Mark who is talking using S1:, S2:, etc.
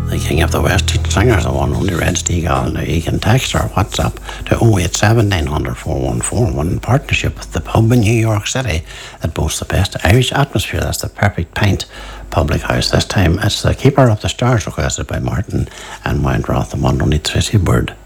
S1: the King of the West Singers, the one only Red Steagle. Now you can text or WhatsApp to 087 900 4141 in partnership with the pub in New York City that boasts the best Irish atmosphere. That's the Perfect Pint Public House. This time it's the Keeper of the Stars requested by Martin and Windroth, the one only Tracy Bird.